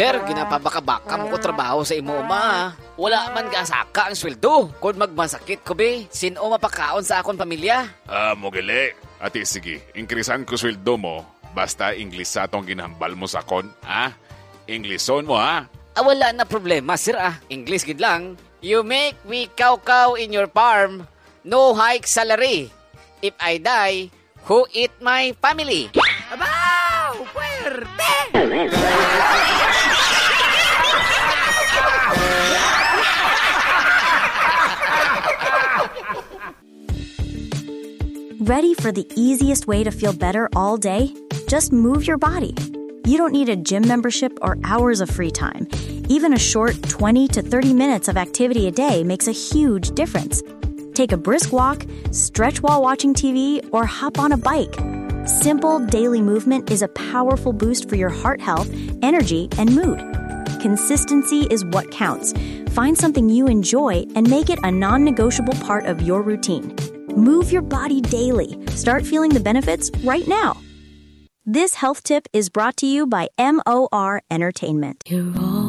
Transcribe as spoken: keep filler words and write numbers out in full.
Sir, ginapabaka-baka mo ko trabaho sa imo ma. Wala man gasaka ang sweldo. Kung magmasakit ko be, sino mapakaon sa akong pamilya? Ah, mo gali. Ati sige, inkrisan ko sweldo mo. Basta English sa tong ginahambal mo sa kon. Ha? Englishon mo ha? Ah, wala na problema, sir ah. English gid lang. You make me cow-cow in your farm. No hike salary. If I die, who eat my family? Abaw! Puerte! Ready for the easiest way to feel better all day? Just move your body. You don't need a gym membership or hours of free time. Even a short twenty to thirty minutes of activity a day makes a huge difference. Take a brisk walk, stretch while watching T V, or hop on a bike. Simple daily movement is a powerful boost for your heart health, energy, and mood. Consistency is what counts. Find something you enjoy and make it a non-negotiable part of your routine. Move your body daily. Start feeling the benefits right now. This health tip is brought to you by M O R Entertainment. You're all